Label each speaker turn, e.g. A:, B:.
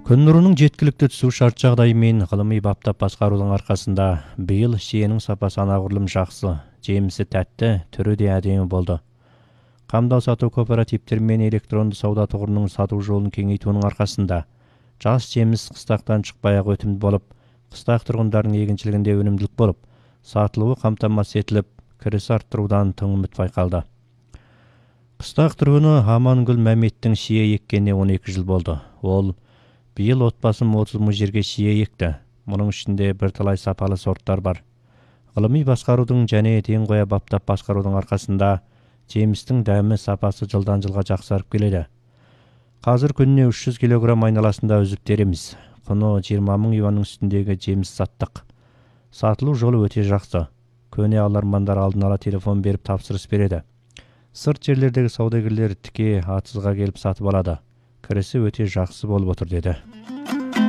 A: Күн нұрының жеткілікті түсу шарт жағдайы мен ғылыми баптап басқарудың арқасында биыл шиенің сапасы анағұрлым жақсы, жемісі тәтті, түрі де әдемі болды. Қамдау сату кооперативтері мен электронды сауда тұғырының сату жолын кеңейтуінің арқасында жас жеміс қыстақтан шықпай-ақ өтімді болып, қыстақ тұрғындарының егіншілігінде өнімділік болып, сатылуы қамтамасыз етіліп, кіріс арттырудан тың үміт байқалды. Қыстақ тұрғыны Амангүл Мәметтің шие еккеніне 12 жыл болды. Ол биыл отбасым 30 мың жерге шие екті. Мұның ішінде бірталай сапалы сорттар бар. Ғылыми басқарудың және тең қоя баптап басқарудың арқасында жемістің дәмі сапасы жылдан жылға жақсарып келеді. Қазір күніне 300 килограмм айналасында үзіп тереміз. Құны 20 мың юанның үстіндегі жеміс саттық. Сатылу жолы өте жақсы. Көне алармандар алдын ала телефон беріп тапсырыс береді. Сырт жерлердегі саудагерлер тіке атызға келіп сатып алады. Кірісі өте жақсы болып отыр деді.